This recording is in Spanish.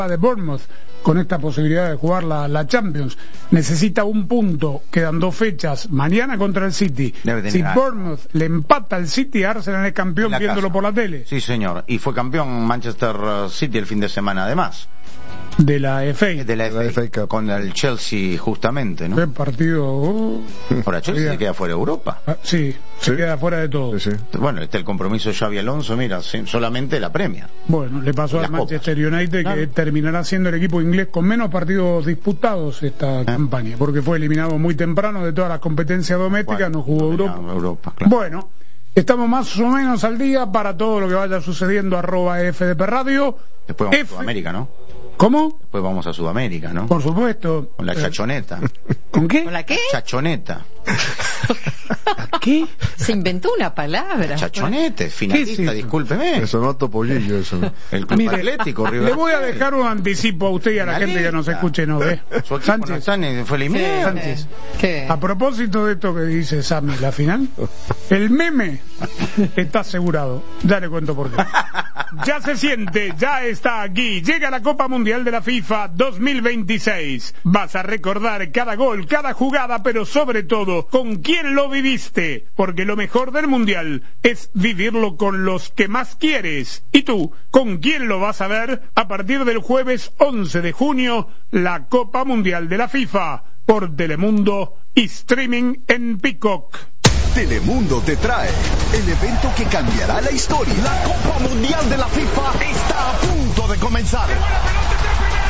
de Bournemouth con esta posibilidad de jugar la Champions. Necesita un punto, quedan 2 fechas, mañana contra el City. Si Bournemouth le empata al City, Arsenal es campeón viéndolo por la tele. Sí, señor, y fue campeón Manchester City el fin de semana además. De la FA. De la FA Cup. Con el Chelsea justamente, ¿no? Qué partido. Ahora Chelsea se queda fuera de Europa. Sí, se queda fuera de todo. Sí. Bueno, el compromiso de Xabi Alonso, mira, solamente la premia. Bueno, le pasó al Manchester United, que terminará siendo el equipo inglés con menos partidos disputados esta campaña, porque fue eliminado muy temprano de todas las competencias domésticas, no jugó Europa. Claro. Bueno, estamos más o menos al día para todo lo que vaya sucediendo @FDP Radio. Después vamos a Sudamérica, ¿no? ¿Cómo? Después vamos a Sudamérica, ¿no? Por supuesto. Con la chachoneta. ¿Con qué? ¿Con la qué? Chachoneta. ¿Qué? Se inventó una palabra. Chachonete, finalista, discúlpeme. Eso no topollillo, eso. El Club Atlético, River. Le voy a dejar un anticipo a usted y a la gente que nos escuche, ¿no ve? Sánchez fue eliminado. Sánchez. A propósito de esto que dice Sammy, la final, el meme está asegurado. Ya le cuento por qué. Ya se siente, ya está aquí. Llega la Copa Mundial de la FIFA 2026. Vas a recordar cada gol, cada jugada, pero sobre todo, con quién lo viviste. Porque lo mejor del Mundial es vivirlo con los que más quieres. ¿Y tú, con quién lo vas a ver? A partir del jueves 11 de junio, la Copa Mundial de la FIFA. Por Telemundo y streaming en Peacock. Telemundo te trae el evento que cambiará la historia. La Copa Mundial de la FIFA está a punto de comenzar.